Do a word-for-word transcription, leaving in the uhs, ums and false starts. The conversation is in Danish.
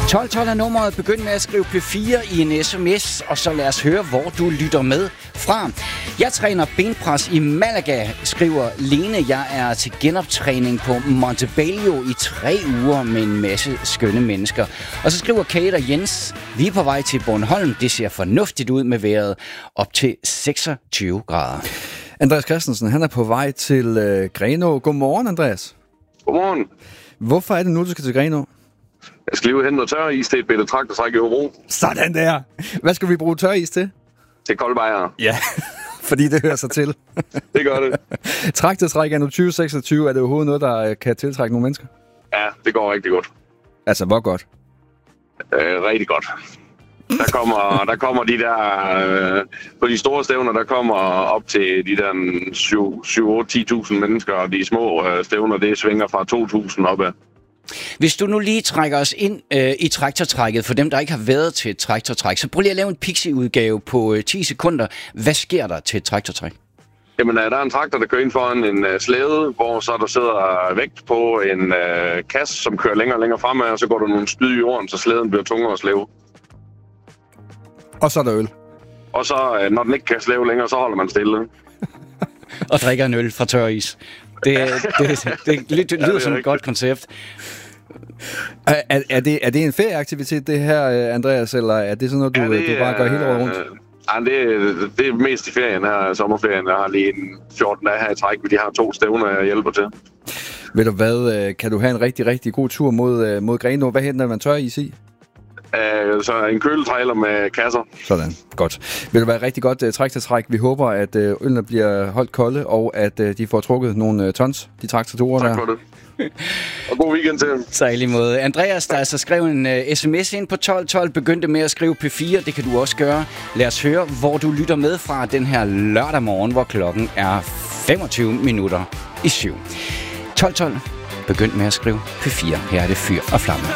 tolv tolv er nummeret. Begynd med at skrive P fire i en sms, og så lad os høre, hvor du lytter med fra. Jeg træner benpres i Malaga, skriver Lene. Jeg er til genoptræning på Montebello i tre uger med en masse skønne mennesker. Og så skriver Kate og Jens, vi er på vej til Bornholm. Det ser fornuftigt ud med vejret op til seksogtyve grader. Andreas Christensen, han er på vej til øh, Grenaa. Godmorgen, Andreas. Godmorgen. Hvorfor er det nu, du skal til Grenaa? Jeg skal lige hente noget tørris til et bedre traktortræk i Hobro. Sådan der. Hvad skal vi bruge tørris til? Til koldbejere. Ja, fordi det hører sig til. Det gør det. Traktortræk er nu tyve seksogtyve. Er det overhovedet noget, der kan tiltrække nogle mennesker? Ja, det går rigtig godt. Altså, hvor godt? Øh, rigtig godt. Der kommer, der kommer de der, øh, på de store stævner, der kommer op til de der syv otte ti tusind mennesker, og de små øh, stævner, det svinger fra to tusind opad. Hvis du nu lige trækker os ind øh, i traktortrækket, for dem, der ikke har været til et traktortræk, så prøv lige at lave en pixie-udgave på øh, ti sekunder. Hvad sker der til et traktortræk? Jamen, der er en traktor, der kører ind foran en uh, slæde, hvor så der sidder vægt på en uh, kasse, som kører længere og længere fremad, og så går der nogle spyd i jorden, så slæden bliver tungere at slæve. Og så er der øl. Og så, uh, når den ikke kan slæve længere, så holder man stille. Og drikker en øl fra tøris. Det, det, det, det, det, det lyder ja, som et godt koncept. Er, er, er, det, er det en ferieaktivitet, det her, Andreas, eller er det sådan noget, du, ja, det, du bare gør hele året rundt? Ja, det, det er mest i ferien her, sommerferien. Jeg har lige en fjorten dage her i træk, men de har to stævner, jeg hjælper til. Ved du hvad, kan du have en rigtig, rigtig god tur mod, mod Grenaa? Hvad henter man tøris i? Uh, så en køletrailer med kasser. Sådan, godt. Vil det være rigtig godt uh, traktortræk. Vi håber, at uh, ølene bliver holdt kolde, og at uh, de får trukket nogle uh, tons, de traktorer der. Tak for det. Og god weekend til. Så i lige måde. Andreas, der altså skrev en uh, sms ind på tolv tolv, begyndte med at skrive P fire. Det kan du også gøre. Lad os høre, hvor du lytter med fra den her lørdag morgen, hvor klokken er femogtyve minutter i syv. tolv tolv, begynd med at skrive P fire. Her er det Fyr og Flamme.